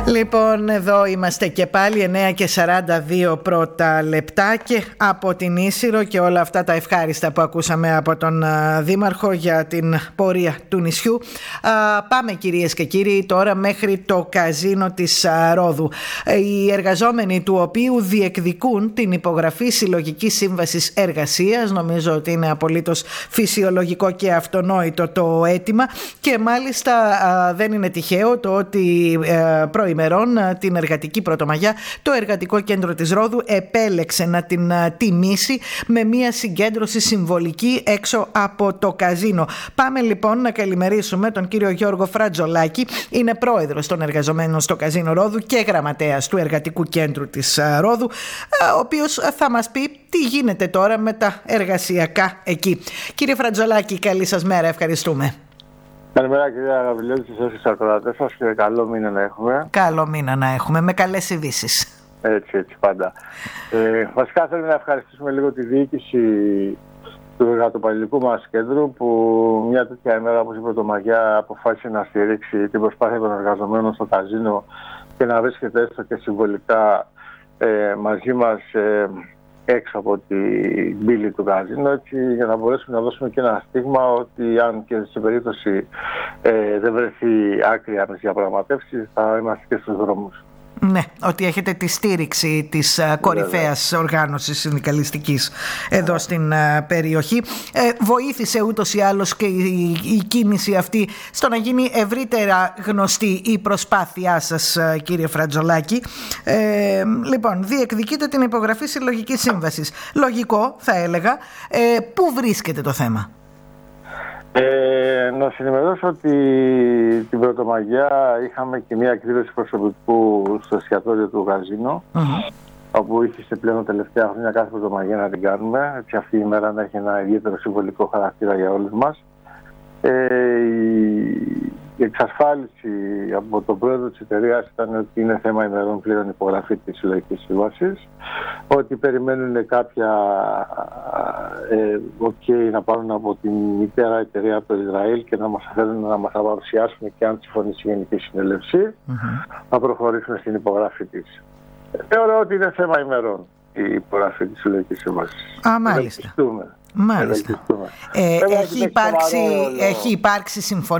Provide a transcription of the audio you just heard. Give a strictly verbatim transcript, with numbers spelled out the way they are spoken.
Λοιπόν, εδώ είμαστε και πάλι εννιά και σαράντα δύο πρώτα λεπτά και από την Ίσυρο και όλα αυτά τα ευχάριστα που ακούσαμε από τον Δήμαρχο για την πορεία του νησιού. Πάμε, κυρίες και κύριοι, τώρα μέχρι το καζίνο της Ρόδου, οι εργαζόμενοι του οποίου διεκδικούν την υπογραφή συλλογικής σύμβασης εργασίας. Νομίζω ότι είναι απολύτως φυσιολογικό και αυτονόητο το αίτημα και μάλιστα δεν είναι τυχαίο το ότι προημερών την Εργατική Πρωτομαγιά το Εργατικό Κέντρο της Ρόδου επέλεξε να την τιμήσει με μια συγκέντρωση συμβολική έξω από το καζίνο. Πάμε λοιπόν να καλημερίσουμε τον κύριο Γιώργο Φρατζολάκη, είναι πρόεδρος των εργαζομένων στο καζίνο Ρόδου και γραμματέας του Εργατικού Κέντρου της Ρόδου, ο οποίος θα μας πει τι γίνεται τώρα με τα εργασιακά εκεί. Κύριε Φρατζολάκη, καλή σας μέρα, ευχαριστούμε. Καλημέρα, κυρία Γαβριλίδη, στις όσες ακροατές σας και καλό μήνα να έχουμε. Καλό μήνα να έχουμε, με καλές ειδήσεις. Έτσι, έτσι, πάντα. Ε, βασικά θέλουμε να ευχαριστήσουμε λίγο τη διοίκηση του εργατοπαλληλικού μας κέντρου που μια τέτοια ημέρα όπως η Πρωτομαγιά αποφάσισε να στηρίξει την προσπάθεια των εργαζομένων στο καζίνο και να βρίσκεται έστω και συμβολικά ε, μαζί μας ε, έξω από την πύλη του καζίνο, έτσι, για να μπορέσουμε να δώσουμε και ένα στίγμα ότι αν και σε περίπτωση ε, δεν βρεθεί άκρη με διαπραγματεύσεις θα είμαστε και στους δρόμους. Ναι, ότι έχετε τη στήριξη της uh, κορυφαίας οργάνωσης συνδικαλιστικής εδώ yeah. στην uh, περιοχή. Ε, βοήθησε ούτως ή άλλως και η, η κίνηση αυτή στο να γίνει ευρύτερα γνωστή η προσπάθειά σας, uh, κύριε Φρατζολάκη. Ε, λοιπόν, διεκδικείτε την υπογραφή συλλογικής σύμβασης. Λογικό, θα έλεγα. Ε, πού βρίσκεται το θέμα? Ε, να συνημερώσω ότι την Πρωτομαγιά είχαμε και μια εκδήλωση προσωπικού στο εστιατόριο του καζίνο, mm-hmm. όπου ήρθε πλέον τελευταία χρόνια κάθε Πρωτομαγιά να την κάνουμε, έτσι αυτή η μέρα να έχει ένα ιδιαίτερο συμβολικό χαρακτήρα για όλους μας. Ε, η εξασφάλιση από τον πρόεδρο της εταιρείας ήταν ότι είναι θέμα ημερών πλέον υπογραφή της συλλογικής σύμβασης, ότι περιμένουν κάποια ε, okay, να πάρουν από την μητέρα εταιρεία από το Ισραήλ και να μας θέλουν να μας παρουσιάσουν και αν συμφωνήσει η Γενική Συνέλευση, mm-hmm. να προχωρήσουμε στην υπογραφή της. Θεωρώ ότι είναι θέμα ημερών η υπογραφή της συλλογικής σύμβασης. Α, μάλιστα. Μάλιστα. Ε, έχει, υπάρξει, έχει υπάρξει συμφωνία.